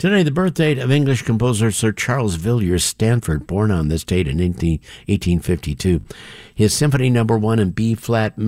Today, the birth date of English composer Sir Charles Villiers Stanford, born on this date in 1852. His Symphony No. 1 in B-flat